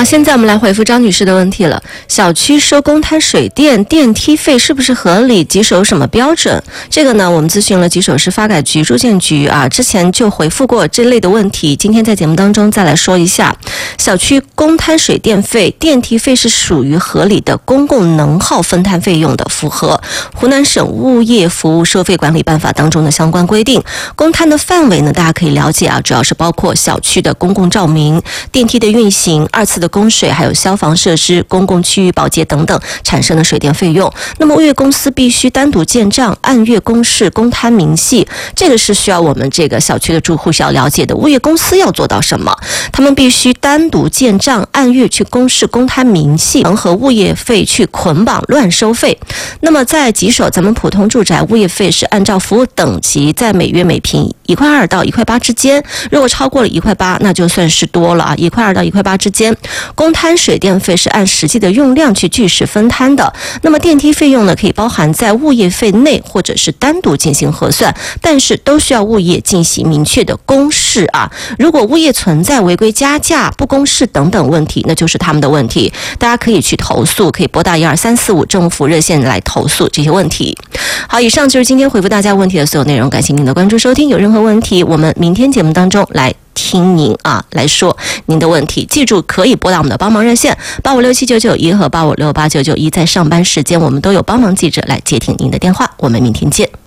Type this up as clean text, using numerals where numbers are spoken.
好，现在我们来回复张女士的问题了。小区收公摊水电电梯费是不是合理？棘手有什么标准？这个呢，我们咨询了棘手市发改局、住建局啊，之前就回复过这类的问题。今天在节目当中再来说一下，小区公摊水电费、电梯费是属于合理的公共能耗分摊费用的，符合湖南省物业服务收费管理办法当中的相关规定。公摊的范围呢，大家可以了解啊，主要是包括小区的公共照明、电梯的运行、二次的供水，还有消防设施、公共区域保洁等等产生的水电费用。那么物业公司必须单独建账，按月公示，公摊明细，这个是需要我们这个小区的住户是要了解的。物业公司要做到什么？他们必须单独建账，按月去公示，公摊明细，能和物业费去捆绑乱收费。那么在棘手，咱们普通住宅物业费是按照服务等级，在每月每平1.2块到1.8块之间，如果超过了1.8块，那就算是多了啊，1.2块到1.8块之间。公摊水电费是按实际的用量去据实分摊的。那么电梯费用呢，可以包含在物业费内，或者是单独进行核算，但是都需要物业进行明确的公示啊。如果物业存在违规加价、不公示等等问题，那就是他们的问题，大家可以去投诉，可以拨打12345政府热线来投诉这些问题。好，以上就是今天回复大家问题的所有内容，感谢您的关注收听。有任何问题，我们明天节目当中来听您来说您的问题。记住可以拨打我们的帮忙热线85679991和85689991，在上班时间我们都有帮忙记者来接听您的电话。我们明天见。